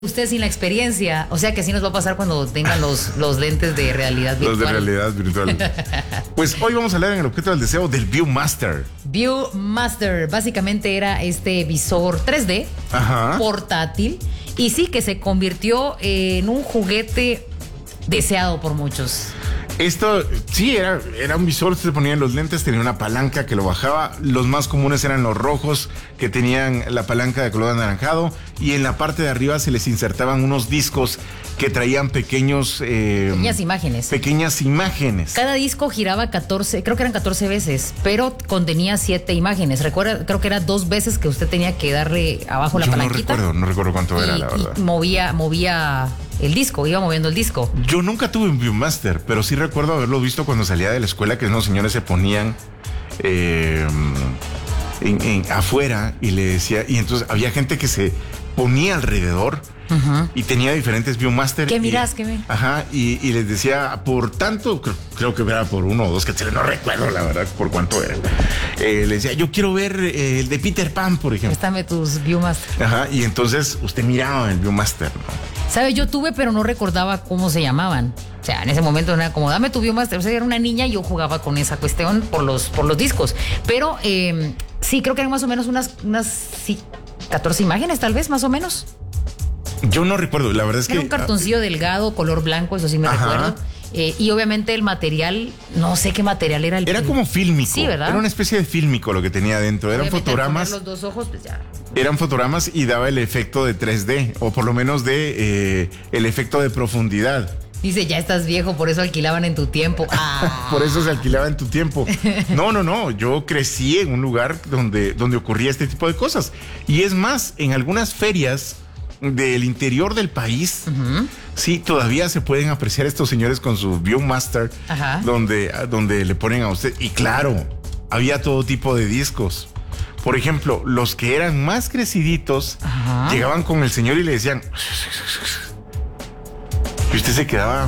Usted sin la experiencia, o sea que así nos va a pasar cuando tengan los lentes de realidad virtual. Los de realidad virtual. Pues hoy vamos a hablar en el objeto del deseo del Viewmaster. Viewmaster, básicamente era este visor 3D, portátil, y sí que se convirtió en un juguete deseado por muchos. Esto, sí, era un visor, se ponían los lentes, tenía una palanca que lo bajaba. Los más comunes eran los rojos, que tenían la palanca de color anaranjado, y en la parte de arriba se les insertaban unos discos que traían pequeñas imágenes. Cada disco giraba 14, creo que eran 14 veces, pero contenía 7 imágenes. Recuerda, creo que era 2 veces que usted tenía que darle abajo la palanquita. No recuerdo cuánto era, la verdad. Y movía el disco, iba moviendo el disco. Yo nunca tuve un Viewmaster, pero sí recuerdo haberlo visto cuando salía de la escuela, que unos señores se ponían afuera y le decía, y entonces había gente que se ponía alrededor y tenía diferentes Viewmaster. ¿Qué mirás? ¿Qué ves? Y les decía, por tanto, creo que era por 1 o 2 quetzales, no recuerdo la verdad por cuánto era. Le decía, yo quiero ver el de Peter Pan, por ejemplo. Préstame tus Viewmaster. Y entonces usted miraba el Viewmaster, ¿no? ¿Sabe? Yo tuve, pero no recordaba cómo se llamaban. O sea, en ese momento no era como, dame tu Viewmaster. O sea, era una niña y yo jugaba con esa cuestión por los discos. Pero sí, creo que eran más o menos unas 14 imágenes, tal vez, más o menos. Yo no recuerdo, la verdad es que... Era un cartoncillo delgado, color blanco, eso sí me recuerdo. Y obviamente el material, no sé qué material era. Era como fílmico. Sí, ¿verdad? Era una especie de fílmico lo que tenía adentro. Eran fotogramas. Los 2 ojos, pues ya. Eran fotogramas y daba el efecto de 3D, o por lo menos de el efecto de profundidad. Dice, ya estás viejo, por eso alquilaban en tu tiempo. Por eso se alquilaba en tu tiempo. No. Yo crecí en un lugar donde ocurría este tipo de cosas. Y es más, en algunas ferias del interior del país, sí, todavía se pueden apreciar estos señores con su Viewmaster, donde le ponen a usted. Y claro, había todo tipo de discos. Por ejemplo, los que eran más creciditos llegaban con el señor y le decían, y usted se quedaba,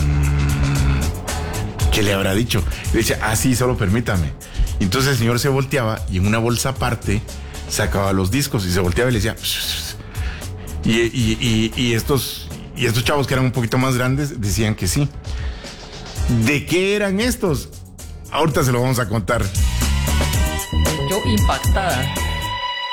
¿qué le habrá dicho? Y le decía, sí, solo permítame. Y entonces el señor se volteaba y en una bolsa aparte sacaba los discos y se volteaba y le decía, y estos chavos que eran un poquito más grandes decían que sí. ¿De qué eran estos? Ahorita se lo vamos a contar. Yo impactada.